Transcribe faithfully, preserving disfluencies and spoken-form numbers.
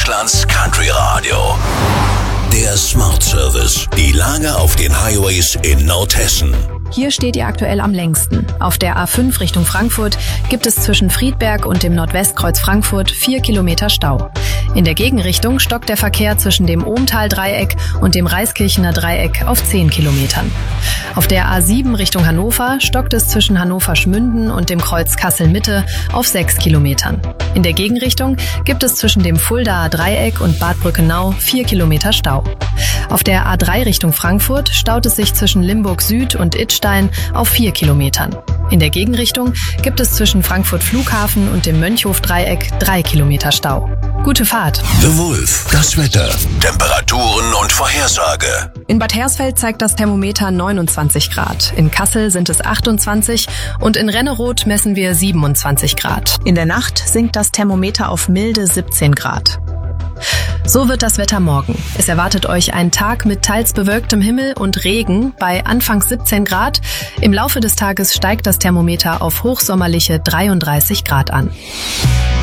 Deutschlands Country Radio. Der Smart Service. Die Lage auf den Highways in Nordhessen. Hier steht ihr aktuell am längsten. Auf der A fünf Richtung Frankfurt gibt es zwischen Friedberg und dem Nordwestkreuz Frankfurt vier Kilometer Stau. In der Gegenrichtung stockt der Verkehr zwischen dem Ohmtal-Dreieck und dem Reiskirchener Dreieck auf zehn Kilometern. Auf der A sieben Richtung Hannover stockt es zwischen Hannover-Schmünden und dem Kreuz Kassel-Mitte auf sechs Kilometern. In der Gegenrichtung gibt es zwischen dem Fuldaer Dreieck und Bad Brückenau vier Kilometer Stau. Auf der A drei Richtung Frankfurt staut es sich zwischen Limburg Süd und Idstein auf vier Kilometern. In der Gegenrichtung gibt es zwischen Frankfurt Flughafen und dem Mönchhof-Dreieck drei Kilometer Stau. Gute Fahrt. The Wolf. Das Wetter. Temperaturen und Vorhersage. In Bad Hersfeld zeigt das Thermometer neunundzwanzig Grad. In Kassel sind es achtundzwanzig und in Renneroth messen wir siebenundzwanzig Grad. In der Nacht sinkt das Thermometer auf milde siebzehn Grad. So wird das Wetter morgen. Es erwartet euch ein Tag mit teils bewölktem Himmel und Regen bei anfangs siebzehn Grad. Im Laufe des Tages steigt das Thermometer auf hochsommerliche dreiunddreißig Grad an.